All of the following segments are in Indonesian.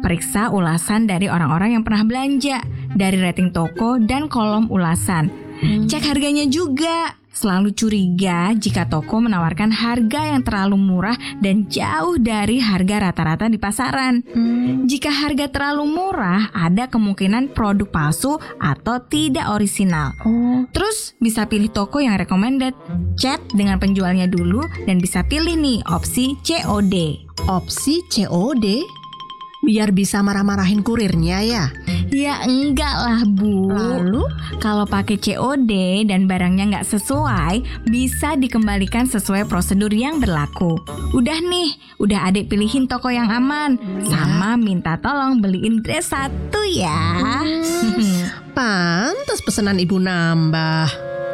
Periksa ulasan dari orang-orang yang pernah belanja, dari rating toko dan kolom ulasan. Cek harganya juga. Selalu curiga jika toko menawarkan harga yang terlalu murah dan jauh dari harga rata-rata di pasaran. Jika harga terlalu murah, ada kemungkinan produk palsu atau tidak orisinal. Terus bisa pilih toko yang recommended. Chat dengan penjualnya dulu dan bisa pilih nih opsi COD. Opsi COD? Biar bisa marah-marahin kurirnya ya? Ya enggak lah Bu. Lalu? Kalau pakai COD dan barangnya nggak sesuai, bisa dikembalikan sesuai prosedur yang berlaku. Udah nih, udah adik pilihin toko yang aman. Sama minta tolong beliin dress 1 ya. Pantes pesanan ibu nambah.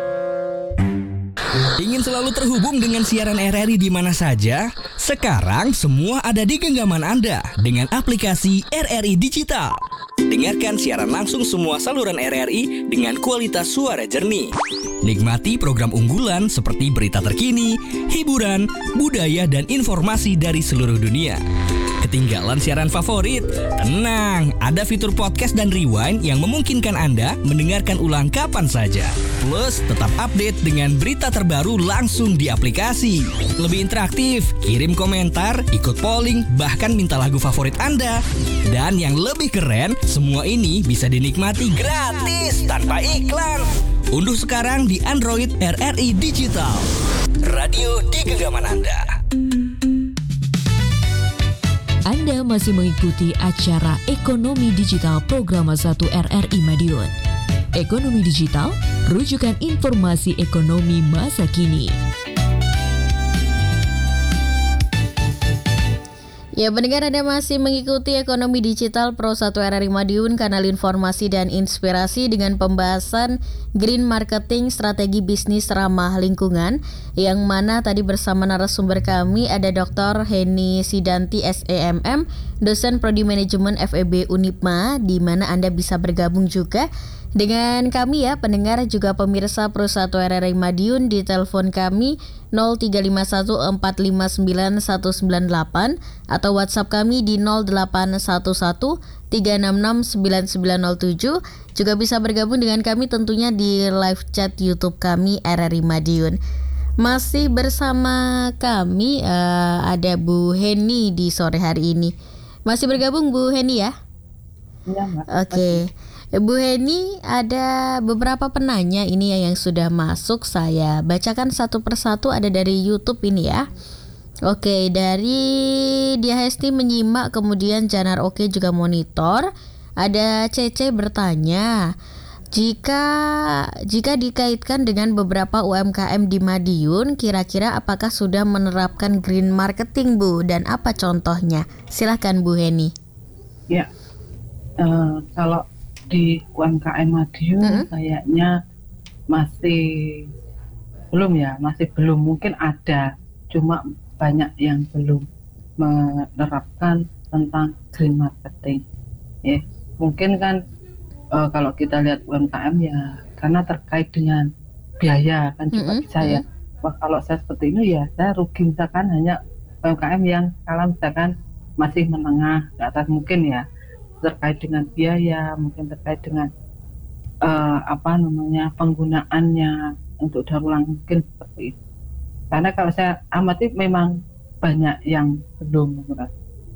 Ingin selalu terhubung dengan siaran RRI di mana saja? Sekarang semua ada di genggaman Anda dengan aplikasi RRI Digital. Dengarkan siaran langsung semua saluran RRI dengan kualitas suara jernih. Nikmati program unggulan seperti berita terkini, hiburan, budaya, dan informasi dari seluruh dunia. Ketinggalan siaran favorit? Tenang, ada fitur podcast dan rewind yang memungkinkan Anda mendengarkan ulang kapan saja. Plus, tetap update dengan berita terbaru langsung di aplikasi. Lebih interaktif, kirim komentar, ikut polling, bahkan minta lagu favorit Anda. Dan yang lebih keren, semua ini bisa dinikmati gratis tanpa iklan. Unduh sekarang di Android RRI Digital. Radio di genggaman Anda. Anda masih mengikuti acara Ekonomi Digital Program 1 RRI Madiun. Ekonomi Digital, rujukan informasi ekonomi masa kini. Ya, pendengar, Anda masih mengikuti Ekonomi Digital Pro 1 RRI Madiun, kanal informasi dan inspirasi dengan pembahasan Green Marketing Strategi Bisnis Ramah Lingkungan, yang mana tadi bersama narasumber kami ada Dr. Heni Sidanti SEMM, dosen Prodi Manajemen FEB Unipma, di mana Anda bisa bergabung juga dengan kami ya, pendengar juga pemirsa Pro 1 RRI Madiun, di telepon kami 0351459198 atau WhatsApp kami di 0811366907. Juga bisa bergabung dengan kami tentunya di live chat YouTube kami RRI Madiun. Masih bersama kami ada Bu Heni di sore hari ini. Masih bergabung Bu Heni ya? Iya, Mbak. Oke. Bu Heni, ada beberapa penanya ini ya yang sudah masuk. Saya bacakan satu persatu, ada dari YouTube ini ya. Oke, dari Dia Hesti menyimak, kemudian Janar Oke juga monitor. Ada Cece bertanya, jika dikaitkan dengan beberapa UMKM di Madiun, kira-kira apakah sudah menerapkan green marketing Bu, dan apa contohnya? Silahkan Bu Heni. Ya, kalau di UMKM Madiun kayaknya masih belum, mungkin ada, cuma banyak yang belum menerapkan tentang green marketing. Ya, mungkin kan kalau kita lihat UMKM ya karena terkait dengan biaya kan juga bisa ya. Wah, kalau saya seperti ini ya saya rugi, misalkan hanya UMKM yang kalau misalkan masih menengah ke atas mungkin ya, terkait dengan biaya, mungkin terkait dengan penggunaannya untuk daur ulang, mungkin seperti itu. Karena kalau saya amati memang banyak yang belum menggunakan.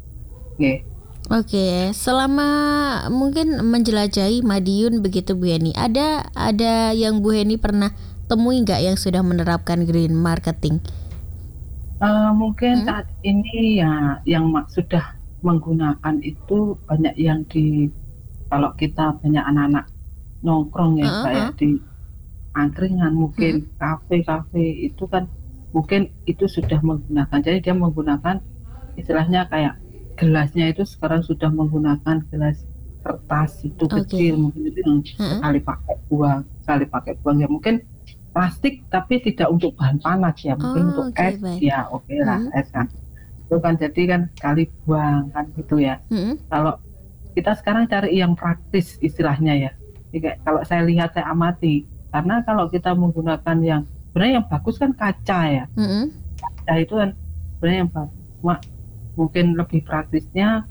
Oke, selama mungkin menjelajahi Madiun begitu Bu Heni, ada yang Bu Heni pernah temui nggak yang sudah menerapkan green marketing? Mungkin saat ini ya yang sudah menggunakan itu banyak yang kalau kita banyak anak-anak nongkrong ya kayak di angkringan, mungkin kafe-kafe itu kan mungkin itu sudah menggunakan, jadi dia menggunakan istilahnya kayak gelasnya itu sekarang sudah menggunakan gelas kertas itu kecil, mungkin itu yang sekali pakai buang ya, mungkin plastik tapi tidak untuk bahan panas ya, mungkin untuk es ya lah es kan itu kan, jadi kan sekali buang kan gitu ya. Kalau kita sekarang cari yang praktis istilahnya ya, jadi kalau saya lihat, saya amati, karena kalau kita menggunakan yang sebenarnya yang bagus kan kaca ya, kaca itu kan sebenarnya yang bagus, mungkin lebih praktisnya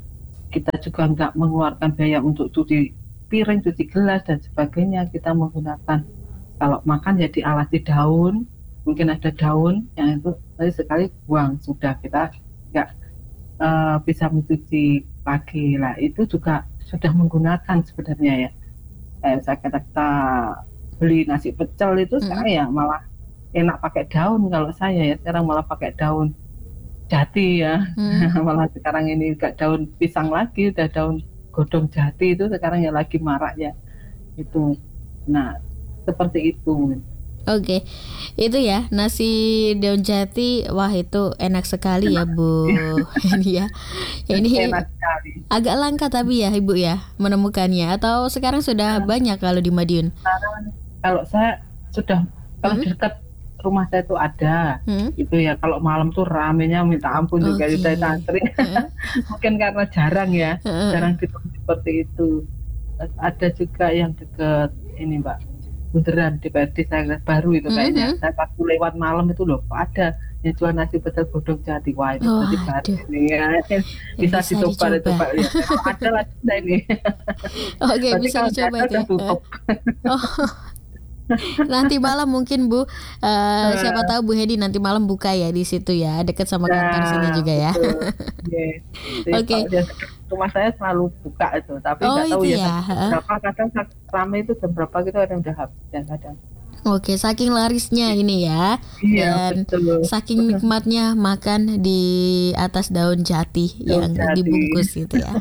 kita juga nggak mengeluarkan biaya untuk cuci piring, cuci gelas dan sebagainya. Kita menggunakan, kalau makan ya dialasi daun, mungkin ada daun yang itu sekali buang, sudah, kita nggak bisa mencuci lagi lah. Itu juga sudah menggunakan sebenarnya ya. Saya kata kita beli nasi pecel itu sekarang ya malah enak pakai daun. Kalau saya ya sekarang malah pakai daun jati ya. Malah sekarang ini nggak daun pisang lagi, udah daun godong jati, itu sekarang ya lagi marak ya itu. Nah seperti itu. Oke, itu ya nasi daun jati, wah itu enak sekali ya Bu. Ini ya, ini Enak sekali. agak langka tapi ya Ibu ya menemukannya, atau sekarang sudah banyak kalau di Madiun? Sekarang kalau saya sudah, kalau di dekat rumah saya itu ada, itu ya kalau malam tuh ramenya minta ampun juga Oke. saya antri. Mungkin karena jarang ya, jarang ditemui seperti itu. Ada juga yang dekat ini Mbak, Bundaran DPRD saya baru itu kayaknya. Saya pas lewat malam itu loh, ada yang jual nasi pecel godong jati. Wah itu berarti baru Waduh. ini ya. Bisa dicoba itu dicoba. Pak ya. Kalau ada lah kita ini. Oke, Berarti bisa kalau dicoba ada itu ya. udah tutup. Oh, nanti malam mungkin Bu, siapa tahu Bu Hedi nanti malam buka ya di situ ya, dekat sama kantor sini juga ya. Betul. Yes. Jadi Oke. kalau dia rumah saya selalu buka itu, tapi Oh, nggak tahu itu ya ya. berapa, kadang ramai itu jam berapa gitu, ada udah habis dan kadang. Oke, saking larisnya ini ya, Iya, dan betul. saking nikmatnya makan di atas daun jati yang jati. dibungkus gitu ya.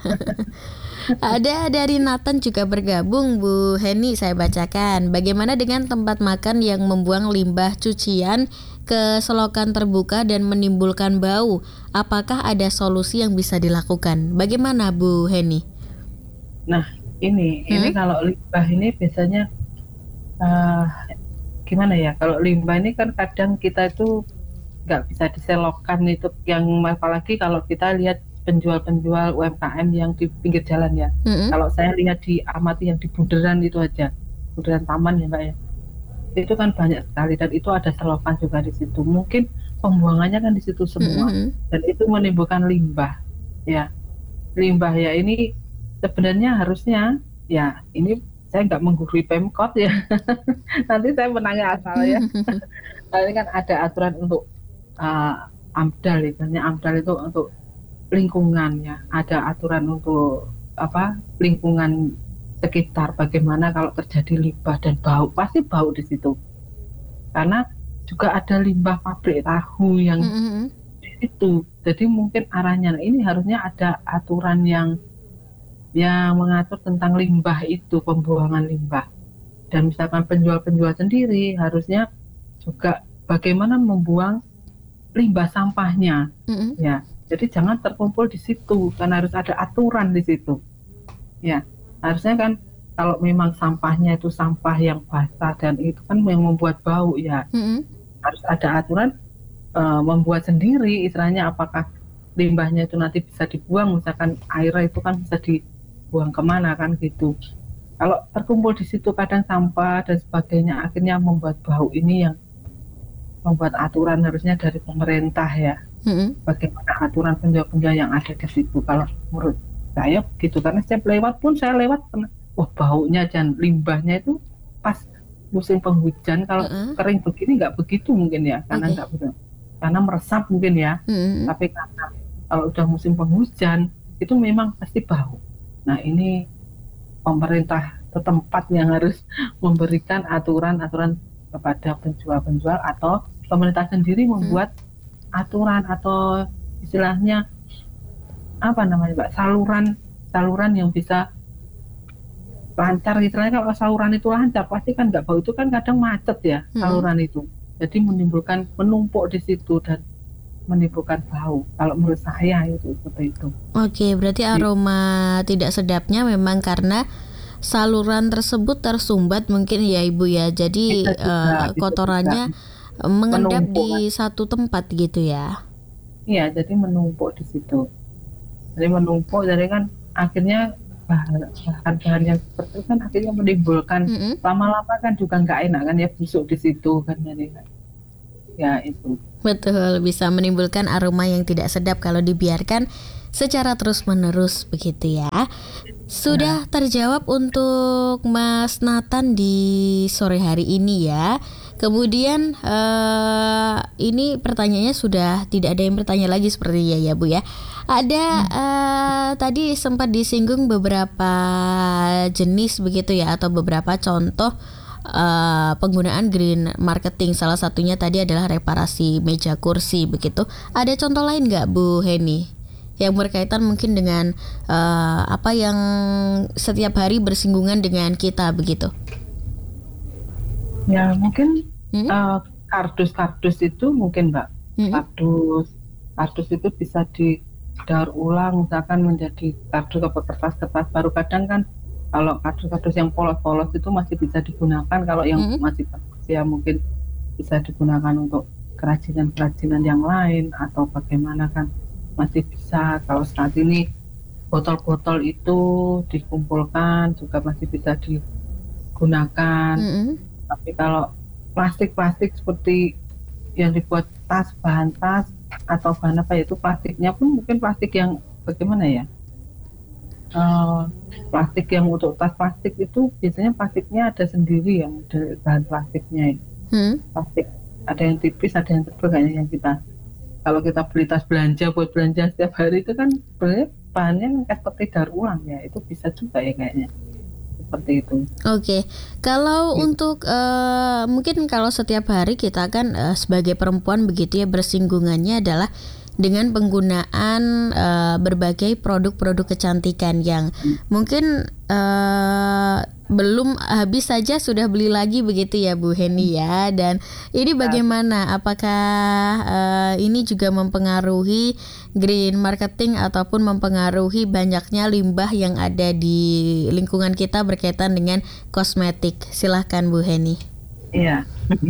Ada dari Nathan juga bergabung Bu Heni, saya bacakan. Bagaimana dengan tempat makan yang membuang limbah cucian ke selokan terbuka dan menimbulkan bau? Apakah ada solusi yang bisa dilakukan? Bagaimana Bu Heni? Nah, ini kalau limbah ini biasanya gimana ya? Kalau limbah ini kan kadang kita itu nggak bisa diselokkan itu, yang apalagi kalau kita lihat penjual-penjual UMKM yang di pinggir jalan ya. Kalau saya lihat di amati yang di Bundaran itu aja, Bundaran Taman ya Mbak ya, itu kan banyak sekali dan itu ada selokan juga di situ. Mungkin pembuangannya kan di situ semua dan itu menimbulkan limbah ya. Limbah ya ini sebenarnya harusnya ya, ini saya nggak menggurui Pemkot ya. Nanti saya menanya asal ya. Ini kan ada aturan untuk AMDAL, misalnya AMDAL itu untuk lingkungan ya, ada aturan untuk lingkungan sekitar, bagaimana kalau terjadi limbah dan bau, pasti bau di situ karena juga ada limbah pabrik tahu yang di situ. Jadi mungkin arahnya ini harusnya ada aturan yang mengatur tentang limbah itu, pembuangan limbah, dan misalkan penjual-penjual sendiri harusnya juga bagaimana membuang limbah sampahnya ya. Jadi jangan terkumpul di situ, karena harus ada aturan di situ. Ya, harusnya kan kalau memang sampahnya itu sampah yang basah dan itu kan yang membuat bau ya, harus ada aturan membuat sendiri, istilahnya apakah limbahnya itu nanti bisa dibuang, misalkan air itu kan bisa dibuang kemana kan gitu. Kalau terkumpul di situ kadang sampah dan sebagainya, akhirnya membuat bau. Ini yang membuat aturan harusnya dari pemerintah ya. Bagaimana aturan penjual-penjual yang ada di situ. Kalau menurut saya gitu, karena saya lewat wah baunya dan limbahnya itu pas musim penghujan. Kalau kering begini nggak begitu mungkin ya, karena nggak begitu, karena meresap mungkin ya. Tapi karena kalau udah musim penghujan itu memang pasti bau. Nah ini pemerintah setempat yang harus memberikan aturan-aturan kepada penjual-penjual, atau pemerintah sendiri membuat aturan atau istilahnya Mbak, saluran yang bisa lancar. Istilahnya kalau saluran itu lancar pasti kan nggak bau, itu kan kadang macet ya saluran itu, jadi menumpuk di situ dan menimbulkan bau. Kalau menurut saya itu seperti itu. Oke, berarti aroma tidak sedapnya memang karena saluran tersebut tersumbat mungkin ya Ibu ya, jadi kotorannya mengendap di satu tempat gitu ya. Iya, jadi menumpuk di situ. Jadi menumpuk, jadi kan akhirnya bahan-bahan yang seperti itu kan akhirnya menimbulkan lama-lama kan juga nggak enak kan ya, busuk di situ kan, jadi ya itu. Betul, bisa menimbulkan aroma yang tidak sedap kalau dibiarkan secara terus-menerus begitu ya. Sudah terjawab untuk Mas Nathan di sore hari ini ya. Kemudian ini pertanyaannya sudah tidak ada yang bertanya lagi sepertinya ya Bu ya. Ada tadi sempat disinggung beberapa jenis begitu ya, atau beberapa contoh penggunaan green marketing. Salah satunya tadi adalah reparasi meja kursi begitu. Ada contoh lain nggak Bu Heni yang berkaitan mungkin dengan apa yang setiap hari bersinggungan dengan kita begitu? Ya mungkin kardus itu mungkin Mbak. Kardus itu bisa didaur ulang misalkan menjadi kardus atau kertas-kertas baru. Kadang kan kalau kardus-kardus yang polos-polos itu masih bisa digunakan. Kalau yang masih bagus ya mungkin bisa digunakan untuk kerajinan-kerajinan yang lain atau bagaimana kan masih bisa. Kalau saat ini botol-botol itu dikumpulkan juga masih bisa digunakan. Tapi kalau plastik-plastik seperti yang dibuat tas, bahan tas atau bahan apa itu plastiknya pun mungkin plastik yang bagaimana ya? Plastik yang untuk tas plastik itu biasanya plastiknya ada sendiri yang dari bahan plastiknya. Plastik ada yang tipis, ada yang tebal kayaknya yang kita. Kalau kita beli tas belanja buat belanja setiap hari itu kan sebenarnya bahannya kan seperti daur ulang ya, itu bisa juga ya kayaknya seperti itu. Oke. Kalau untuk mungkin kalau setiap hari kita kan sebagai perempuan begitu ya bersinggungannya adalah dengan penggunaan berbagai produk-produk kecantikan yang mungkin belum habis saja sudah beli lagi begitu ya Bu Heni ya. Dan ini bagaimana? Apakah ini juga mempengaruhi green marketing ataupun mempengaruhi banyaknya limbah yang ada di lingkungan kita berkaitan dengan kosmetik? Silahkan Bu Heni. Iya.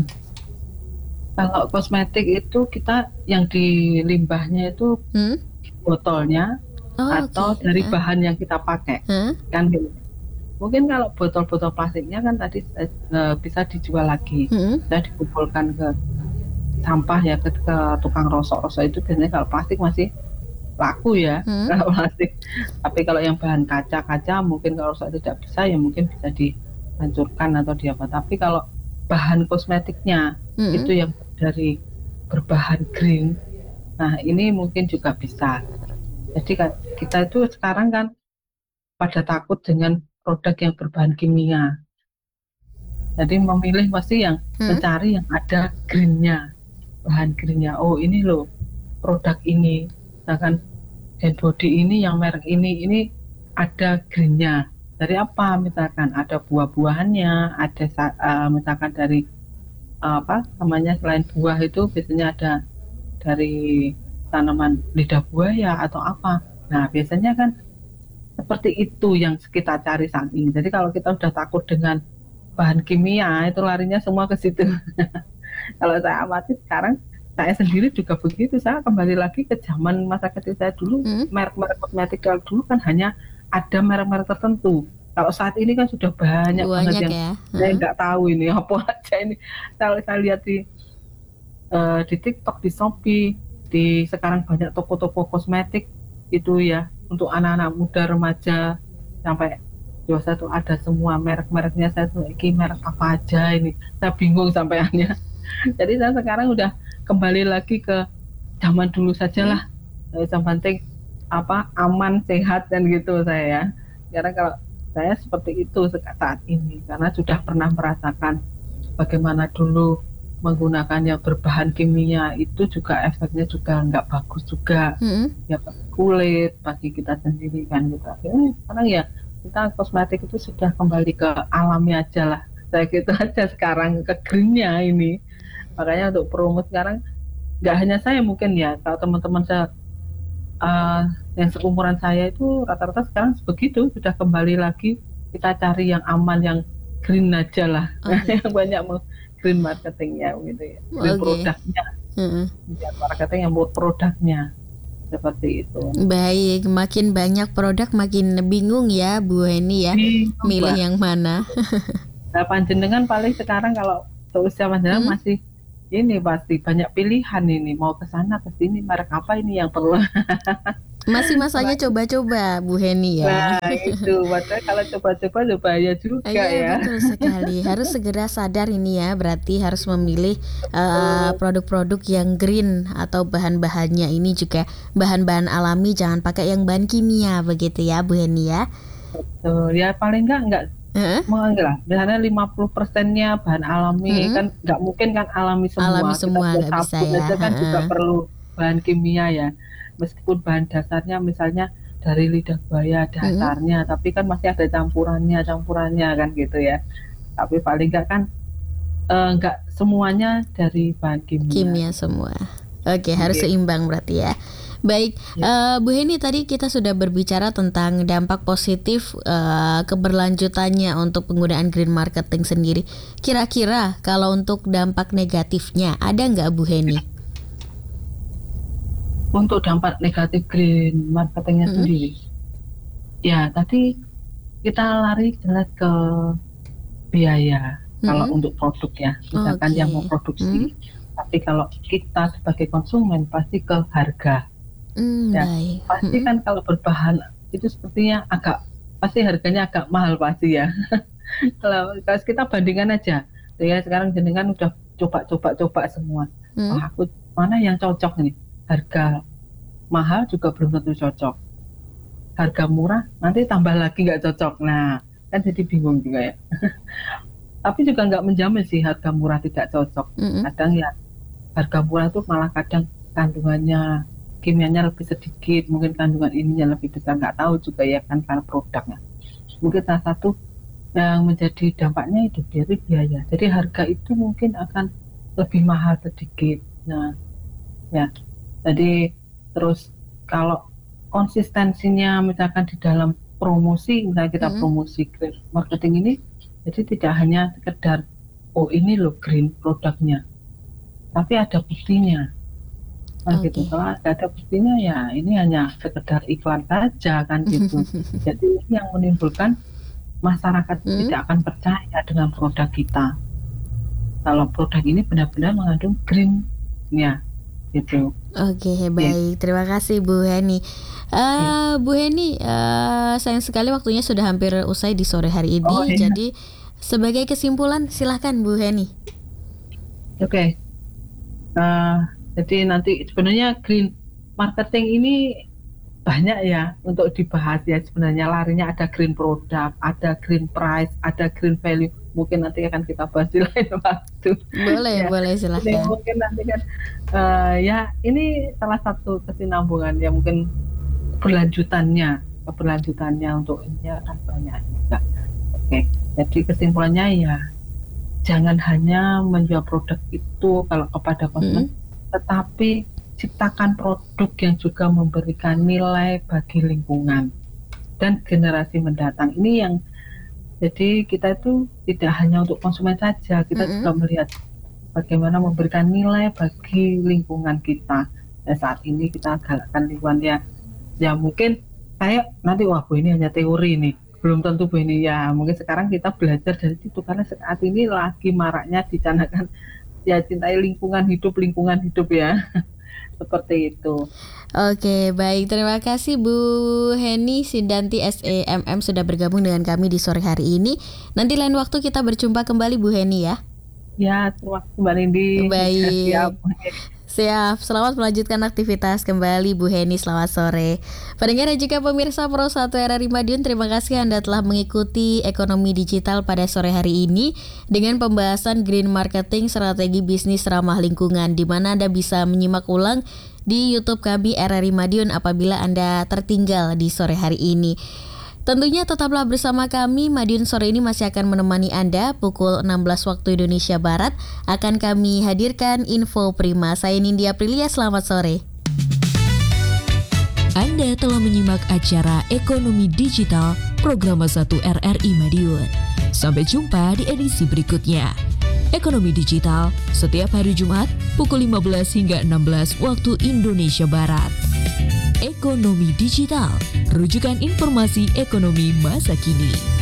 Kalau kosmetik itu kita yang di limbahnya itu botolnya atau dari bahan yang kita pakai kan gitu. Mungkin kalau botol-botol plastiknya kan tadi bisa dijual lagi, bisa dikumpulkan ke sampah ya, ke tukang rosok-rosok itu biasanya. Kalau plastik masih laku ya, kalau plastik. Tapi kalau yang bahan kaca mungkin kalau rosok tidak bisa ya mungkin bisa dihancurkan atau diapa. Tapi kalau bahan kosmetiknya itu yang dari berbahan green, nah ini mungkin juga bisa. Jadi kan kita itu sekarang kan pada takut dengan produk yang berbahan kimia. Jadi memilih pasti yang mencari yang ada greennya, bahan greennya. Oh ini loh produk ini, misalkan hand body ini yang merek ini ada greennya. Dari apa? Misalkan ada buah-buahannya, ada misalkan dari apa namanya selain buah itu biasanya ada dari tanaman lidah buaya atau apa. Nah biasanya kan seperti itu yang kita cari saat ini. Jadi kalau kita udah takut dengan bahan kimia itu larinya semua ke situ. Kalau saya amati sekarang saya sendiri juga begitu. Saya kembali lagi ke zaman masa kecil saya dulu. Merek-merek kosmetik kalau dulu kan hanya ada merek-merek tertentu. Kalau saat ini kan sudah banyak banget yang ya. Saya nggak tahu ini apa aja ini. Kalau saya lihat di TikTok, di Shopee, sekarang banyak toko-toko kosmetik itu ya untuk anak-anak muda, remaja sampai dewasa tuh ada semua merek-mereknya. Saya tuh ini merek apa aja ini? Saya bingung sampaiannya. Jadi saya sekarang udah kembali lagi ke zaman dulu sajalah. Yang penting apa aman, sehat dan gitu saya ya. Karena kalau saya seperti itu saat ini karena sudah pernah merasakan bagaimana dulu menggunakan yang berbahan kimia itu juga efeknya juga nggak bagus juga ya kulit bagi kita sendiri kan gitu. Sekarang ya kita kosmetik itu sudah kembali ke alami aja lah. Saya gitu aja sekarang ke greennya ini. Makanya untuk promo sekarang nggak hanya saya mungkin ya, kalau teman-teman saya yang seumuran saya itu rata-rata sekarang begitu, sudah kembali lagi kita cari yang aman, yang green aja lah. Yang banyak green marketingnya gitu ya, green produknya, marketing yang buat produknya seperti itu. Baik, makin banyak produk makin bingung ya Bu Heni ya, milih yang mana. Nah, panjenengan paling sekarang kalau seusia panjenengan masih ini pasti banyak pilihan ini, mau ke sana ke sini merek apa ini yang perlu. Masih masanya coba-coba Bu Heni ya. Nah itu, padahal kalau coba-coba ya bahaya juga Iya ya. betul sekali. Harus segera sadar ini ya. Berarti harus memilih produk-produk yang green atau bahan-bahannya ini juga bahan-bahan alami. Jangan pakai yang bahan kimia begitu ya Bu Heni ya. Tuh, ya paling enggak enggak lah. Misalnya 50%-nya bahan alami kan nggak mungkin kan alami semua. Alami semua, Kita nggak bisa sabun ya. aja kan juga perlu bahan kimia ya. Meskipun bahan dasarnya misalnya dari lidah buaya dasarnya, tapi kan masih ada campurannya kan gitu ya. Tapi paling enggak kan enggak semuanya dari bahan Kimia semua. Oke, harus seimbang berarti ya. Baik, Bu Heni, tadi kita sudah berbicara tentang dampak positif keberlanjutannya untuk penggunaan green marketing sendiri. Kira-kira kalau untuk dampak negatifnya ada nggak Bu Heni? Untuk dampak negatif green marketingnya sendiri, ya tadi kita lari jelas ke biaya kalau untuk produk ya, misalkan yang mau produksi. Tapi kalau kita sebagai konsumen pasti ke harga. Ya, Baik. pasti kan kalau berbahan itu sepertinya pasti harganya agak mahal pasti ya. Kalau kita bandingkan aja, ya sekarang jenengan udah coba semua. Wah, aku mana yang cocok nih? Harga mahal juga belum tentu cocok. Harga murah nanti tambah lagi nggak cocok. Nah, kan jadi bingung juga ya. Tapi juga nggak menjamin sih harga murah tidak cocok. Kadang ya harga murah itu malah kadang kandungannya kimianya lebih sedikit, mungkin kandungan ininya lebih besar, nggak tahu juga ya kan karena produknya. Mungkin salah satu yang menjadi dampaknya itu dari biaya. Jadi harga itu mungkin akan lebih mahal sedikit. Nah, ya, jadi terus kalau konsistensinya misalkan di dalam promosi, misalnya kita promosi green marketing ini, jadi tidak hanya sekedar oh ini loh green produknya, tapi ada buktinya. Nah gitu, kalau ada buktinya ya ini hanya sekedar iklan saja kan gitu. Jadi ini yang menimbulkan masyarakat tidak akan percaya dengan produk kita. Kalau produk ini benar-benar mengandung green-nya gitu. Oke, baik. Terima kasih Bu Heni. Bu Heni, sayang sekali waktunya sudah hampir usai di sore hari ini. Jadi sebagai kesimpulan silahkan Bu Heni. Oke. Jadi nanti sebenarnya green marketing ini banyak ya untuk dibahas ya. Sebenarnya larinya ada green product, ada green price, ada green value. Mungkin nanti akan kita bahas di lain waktu. Boleh, boleh silahkan. Jadi mungkin nanti kan ya ini salah satu kesinambungan ya, mungkin keberlanjutannya untuk ini akan banyak juga. Oke, jadi kesimpulannya ya jangan hanya menjual produk itu kalau kepada konsumen, tetapi ciptakan produk yang juga memberikan nilai bagi lingkungan dan generasi mendatang. Ini yang jadi kita itu tidak hanya untuk konsumen saja, kita juga melihat bagaimana memberikan nilai bagi lingkungan kita. Dan saat ini kita galakkan lingkungan ya mungkin saya nanti Bu ini hanya teori nih, belum tentu Bu ini ya, mungkin sekarang kita belajar dari situ karena saat ini lagi maraknya dicanangkan ya cintai lingkungan hidup ya. Seperti itu. Oke, baik. Terima kasih Bu Heni Sindanti SEMM sudah bergabung dengan kami di sore hari ini. Nanti lain waktu kita berjumpa kembali Bu Heni ya. Ya, terima kasih Mbak Nindi. Baik. Siap, selamat melanjutkan aktivitas kembali Bu Heni, selamat sore. Pendengar dan juga pemirsa Pro 1 RRI Madiun, terima kasih Anda telah mengikuti Ekonomi Digital pada sore hari ini dengan pembahasan Green Marketing Strategi Bisnis Ramah Lingkungan, di mana Anda bisa menyimak ulang di YouTube kami RRI Madiun apabila Anda tertinggal di sore hari ini. Tentunya tetaplah bersama kami. Madiun sore ini masih akan menemani Anda pukul 16 waktu Indonesia Barat. Akan kami hadirkan info prima. Saya Nindya Aprilia, selamat sore. Anda telah menyimak acara Ekonomi Digital Program 1 RRI Madiun. Sampai jumpa di edisi berikutnya. Ekonomi Digital setiap hari Jumat pukul 15 hingga 16 waktu Indonesia Barat. Ekonomi Digital, rujukan informasi ekonomi masa kini.